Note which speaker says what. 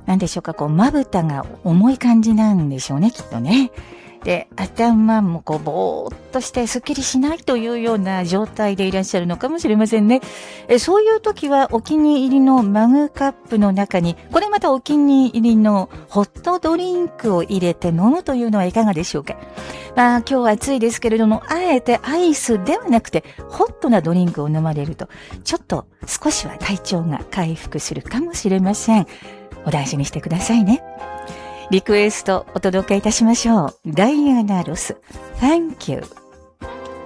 Speaker 1: なんでしょうか、まぶたが重い感じなんでしょうね、きっとね。で、頭もぼーっとしてすっきりしないというような状態でいらっしゃるのかもしれませんね。そういう時はお気に入りのマグカップの中に、これまたお気に入りのホットドリンクを入れて飲むというのはいかがでしょうか。今日は暑いですけれども、あえてアイスではなくてホットなドリンクを飲まれると、ちょっと少しは体調が回復するかもしれません。お大事にしてくださいね。リクエストお届けいたしましょう。ダイアナ・ロス、Thank you。